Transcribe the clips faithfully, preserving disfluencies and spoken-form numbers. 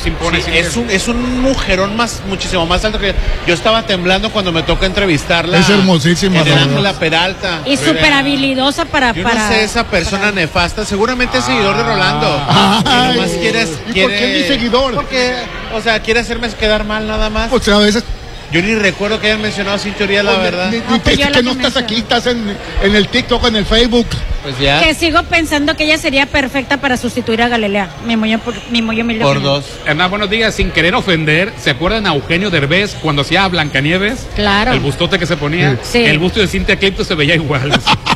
se impone. Sí, es, un, es un mujerón más, muchísimo más alto que yo. Estaba temblando cuando me toca entrevistarla. Es hermosísima. Es Ángela Peralta. Y súper habilidosa para... Yo para no sé, esa persona para... nefasta, seguramente es seguidor de Rolando. Ay, y nomás quieres, ¿y quiere... por qué mi seguidor? Porque, o sea, quiere hacerme quedar mal nada más. O sea, a veces... Yo ni recuerdo que hayan mencionado sin teoría, la Oye, verdad. Ni, ni, No, pues es yo que la no que estás mencioné. aquí, estás en, en el TikTok, en el Facebook. Pues ya. Que sigo pensando que ella sería perfecta para sustituir a Galilea. Mi muy, mi muy humilde Por opinión. dos. Hernán, buenos días. Sin querer ofender, ¿se acuerdan a Eugenio Derbez cuando hacía a Blancanieves? Claro. El bustote que se ponía. Sí. El busto de Cintia Clipto se veía igual.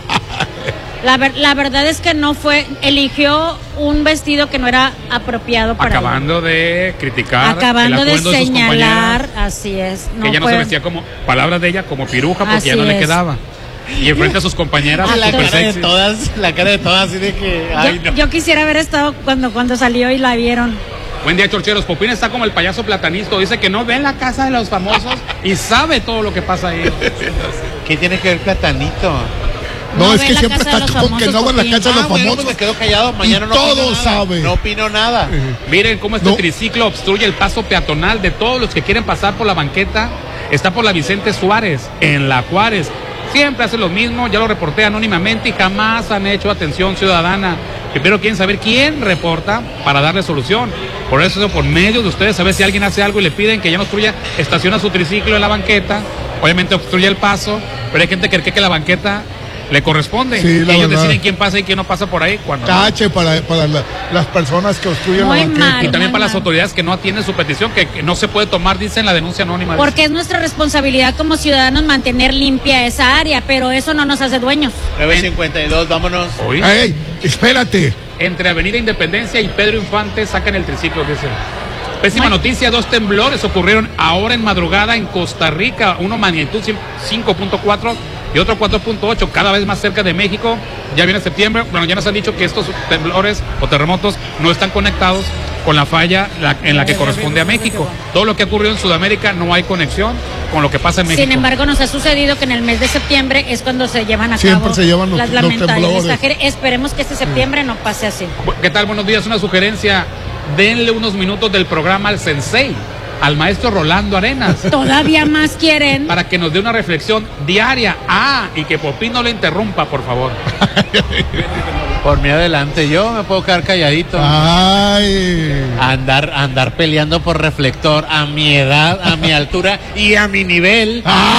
La, ver, la verdad es que no fue, eligió un vestido que no era apropiado para Acabando de criticar. Acabando el de atuendo de sus señalar, compañeras, así es. que ella no fue- se vestía como, palabras de ella, como piruja porque Así ya no le es. quedaba. Y enfrente a sus compañeras, Ah, La súper cara de sexy. todas, la cara de todas, así de que. Ay, yo, no. yo quisiera haber estado cuando, cuando salió y la vieron. Buen día, chorcheros. Popín está como el payaso platanisto. Dice que no ve la casa de los famosos y sabe todo lo que pasa ahí. ¿Qué tiene que ver Platanito? No, No es ve que la siempre casa de está los como que famosos, no va en la Popín. casa de los Ah, bueno, famosos. pues me quedo callado. Mañana Y no todo opino nada. sabe. No opino nada. Miren cómo este No. triciclo obstruye el paso peatonal de todos los que quieren pasar por la banqueta. Está por la Vicente Suárez, en la Juárez. Siempre hace lo mismo, ya lo reporté anónimamente y jamás han hecho atención ciudadana. Primero quieren saber quién reporta para darle solución. Por eso, por medio de ustedes, saber si alguien hace algo y le piden que ya no obstruya, estaciona su triciclo en la banqueta. Obviamente obstruye el paso, pero hay gente que cree que la banqueta le corresponde. Sí, y la ellos verdad. deciden quién pasa y quién no pasa por ahí. Cuando no. Cache para, para la- las personas que obstruyen Muy la banqueta. mal. Y también Muy para las mal. autoridades que no atienden su petición, que, que no se puede tomar, dicen la denuncia anónima. Porque es nuestra responsabilidad como ciudadanos mantener limpia esa área, pero eso no nos hace dueños. nueve cincuenta y dos, vámonos. Hoy, ¡Ey! Espérate. entre Avenida Independencia y Pedro Infante sacan el triciclo, dice. Pésima Bueno. noticia, dos temblores ocurrieron ahora en madrugada en Costa Rica, uno magnitud cinco punto cuatro y otro cuatro punto ocho, cada vez más cerca de México. Ya viene septiembre, bueno, ya nos han dicho que estos temblores o terremotos no están conectados con la falla la- en la que corresponde a México. Todo lo que ha ocurrido en Sudamérica no hay conexión con lo que pasa en México. Sin embargo, nos ha sucedido que en el mes de septiembre es cuando se llevan a Siempre cabo se llevan los- las los lamentables temblores. tragedias. Esperemos que este septiembre no pase así. ¿Qué tal? Buenos días. Una sugerencia. Denle unos minutos del programa al sensei, al maestro Rolando Arenas, Todavía más quieren. para que nos dé una reflexión diaria. Ah, y que Popín no le interrumpa, por favor. Por mí adelante, yo me puedo quedar calladito. Ay. Andar, andar peleando por reflector a mi edad, a mi altura y a mi nivel.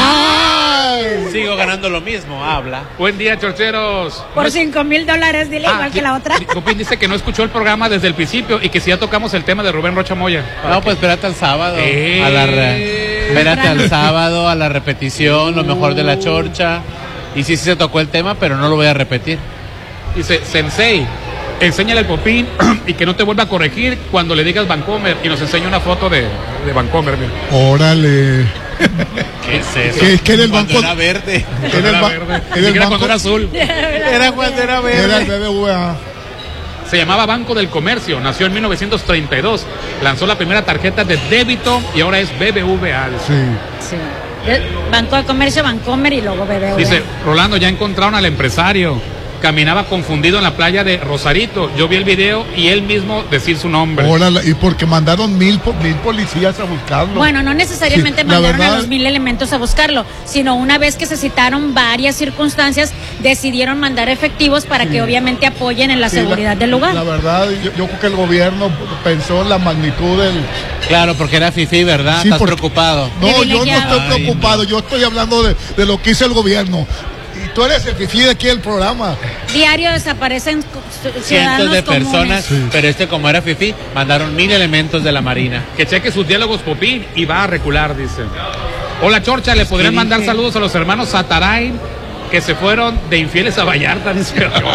Ay. Sigo ganando lo mismo, habla. Buen día, chorcheros. Por cinco mil dólares, dile Ah, igual que la otra. Popín dice que no escuchó el programa desde el principio y que si ya tocamos el tema de Rubén Rocha Moya. No, pues espérate al sábado. Eh. A la re- espérate al sábado, a la repetición, lo mejor de la chorcha. Y sí, sí se tocó el tema, pero no lo voy a repetir. Dice, sensei, enséñale al Popín y que no te vuelva a corregir cuando le digas Vancomer. Y nos enseña una foto de, de Vancomer. mira. Órale. ¿Qué es eso? ¿Qué- qué era el Cuando banco? era verde. Era el, Era ba- verde. era Ni el siquiera banco. cuando era azul. Era cuando era verde. Era el B B V A. Se llamaba Banco del Comercio, nació en mil novecientos treinta y dos, lanzó la primera tarjeta de débito y ahora es B B V A. Sí. Sí. Eh, Banco de Comercio, Bancomer y luego B B V A. Dice, Rolando, ya encontraron al empresario. Caminaba confundido en la playa de Rosarito. Yo vi el video y él mismo decir su nombre. Órale. Y porque mandaron mil, po- mil policías a buscarlo. Bueno, no necesariamente Sí, la mandaron verdad- a los mil elementos a buscarlo, sino una vez que se citaron varias circunstancias, decidieron mandar efectivos para que obviamente apoyen en la Sí, seguridad del lugar. La verdad, yo, yo creo que el gobierno pensó en la magnitud del... Claro, porque era fifí, ¿verdad? Sí, Estás porque- preocupado. No, yo no Privilegiado. estoy preocupado, yo estoy hablando de, de lo que hizo el gobierno. Y tú eres el fifí de aquí del programa. Diario desaparecen cu- Cientos ciudadanos de comunes. personas, Sí. pero este como era fifí, mandaron mil elementos de la Marina. Que cheque sus diálogos, Popín, y va a recular, dice. Hola, Chorcha, ¿le podrían ¿Qué mandar dije? saludos a los hermanos Satarain que se fueron de infieles a Vallarta? Dice.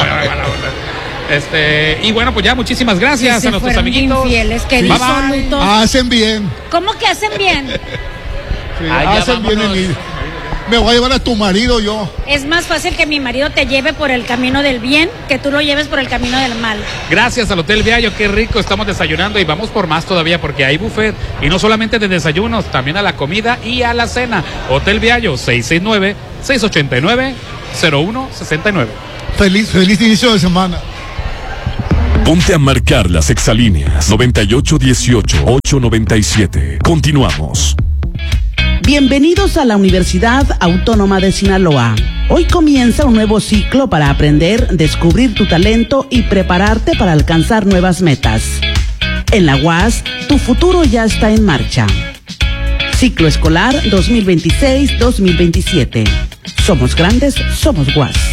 Este, y bueno, pues ya muchísimas Que gracias se a nuestros fueron de amiguitos. infieles, que Bye, bye. disolutos. Hacen bien. ¿Cómo que hacen bien? Sí, Ay, ya hacen bien en vámonos. ir. Me voy a llevar a tu marido yo. Es más fácil que mi marido te lleve por el camino del bien que tú lo lleves por el camino del mal. Gracias al Hotel Viallo, qué rico, estamos desayunando y vamos por más todavía porque hay buffet. Y no solamente de desayunos, también a la comida y a la cena. Hotel Viallo, seis seis nueve, seis ocho nueve, cero uno seis nueve. Feliz, feliz inicio de semana. Ponte a marcar las exalíneas noventa y ocho dieciocho, ocho noventa y siete. Continuamos. Bienvenidos a la Universidad Autónoma de Sinaloa. Hoy comienza un nuevo ciclo para aprender, descubrir tu talento y prepararte para alcanzar nuevas metas. En la U A S, tu futuro ya está en marcha. Ciclo escolar dos mil veintiséis dos mil veintisiete. Somos grandes, somos U A S.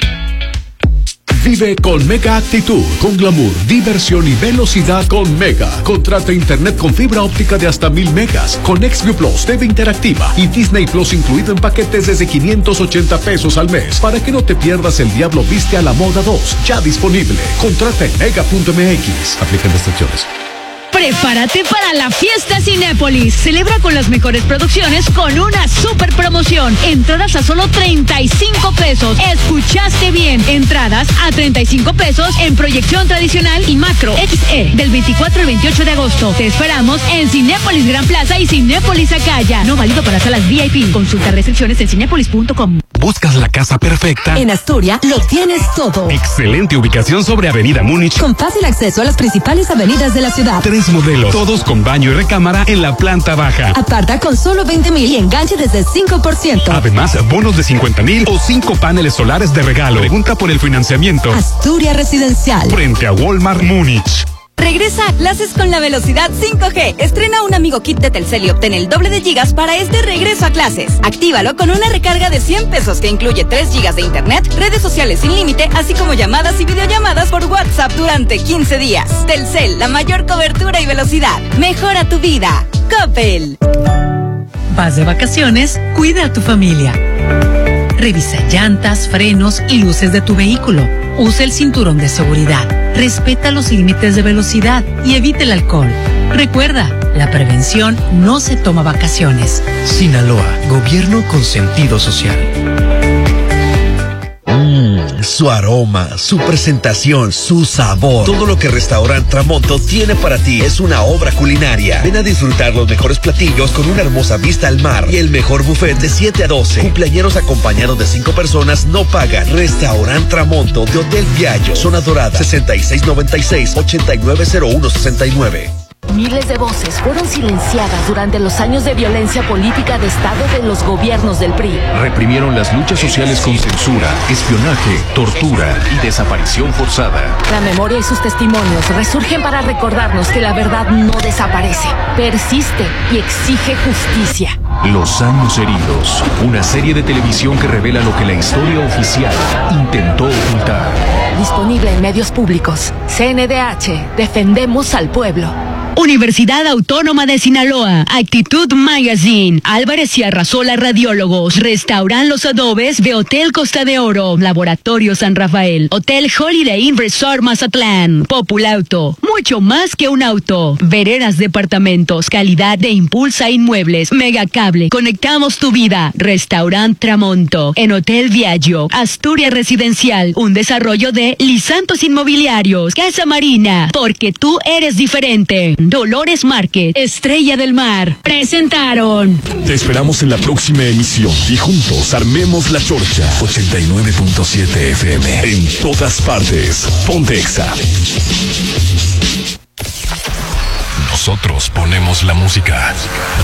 Vive con Mega Actitud, con glamour, diversión y velocidad con Mega. Contrata internet con fibra óptica de hasta mil megas, con Xview Plus, T V interactiva y Disney Plus incluido en paquetes desde quinientos ochenta pesos al mes. Para que no te pierdas El Diablo Viste a la Moda dos, ya disponible. Contrata en mega punto m x. Aplican restricciones. Prepárate para la fiesta Cinépolis. Celebra con las mejores producciones con una super promoción. Entradas a solo treinta y cinco pesos. Escuchaste bien. Entradas a treinta y cinco pesos en proyección tradicional y macro X E del veinticuatro al veintiocho de agosto. Te esperamos en Cinépolis Gran Plaza y Cinépolis Acaya. No válido para salas V I P. Consulta restricciones en cinépolis punto com. ¿Buscas la casa perfecta? En Asturias lo tienes todo. Excelente ubicación sobre Avenida Múnich. Con fácil acceso a las principales avenidas de la ciudad. Tres modelos, todos con baño y recámara en la planta baja. Aparta con solo veinte mil y enganche desde el cinco por ciento. Además, bonos de cincuenta mil o cinco paneles solares de regalo. Pregunta por el financiamiento. Asturias Residencial. Frente a Walmart Múnich. Regresa a clases con la velocidad cinco G. Estrena un amigo kit de Telcel y obtén el doble de gigas para este regreso a clases. Actívalo con una recarga de cien pesos que incluye tres gigas de internet, redes sociales sin límite, así como llamadas y videollamadas por WhatsApp durante quince días. Telcel, la mayor cobertura y velocidad. Mejora tu vida. Coppel. Vas de vacaciones, cuida a tu familia. Revisa llantas, frenos y luces de tu vehículo. Usa el cinturón de seguridad. Respeta los límites de velocidad y evita el alcohol. Recuerda, la prevención no se toma vacaciones. Sinaloa, gobierno con sentido social. Mmm, su aroma, su presentación, su sabor. Todo lo que Restaurant Tramonto tiene para ti es una obra culinaria. Ven a disfrutar los mejores platillos con una hermosa vista al mar y el mejor buffet de siete a doce. Cumpleañeros acompañados de cinco personas no pagan. Restaurant Tramonto de Hotel Viallo, Zona Dorada, sesenta y seis noventa y seis, ochenta y nueve cero uno sesenta y nueve. Miles de voces fueron silenciadas durante los años de violencia política de Estado de los gobiernos del P R I. Reprimieron las luchas sociales con censura, espionaje, tortura y desaparición forzada. La memoria y sus testimonios resurgen para recordarnos que la verdad no desaparece, persiste y exige justicia. Los años heridos, una serie de televisión que revela lo que la historia oficial intentó ocultar. Disponible en medios públicos. C N D H, defendemos al pueblo. Universidad Autónoma de Sinaloa, Actitud Magazine, Álvarez y Arrasola Radiólogos, Restaurant Los Adobes de Hotel Costa de Oro, Laboratorio San Rafael, Hotel Holiday Inn Resort Mazatlán, Populauto, mucho más que un auto, Veredas Departamentos, calidad de Impulsa Inmuebles, Megacable, conectamos tu vida, Restaurant Tramonto, en Hotel Viaggio, Asturias Residencial, un desarrollo de Lisantos Inmobiliarios, Casa Marina, porque tú eres diferente. Dolores Market, Estrella del Mar, presentaron. Te esperamos en la próxima emisión y juntos armemos la chorcha. ochenta y nueve punto siete F M. En todas partes. Ponte Exa. Nosotros ponemos la música.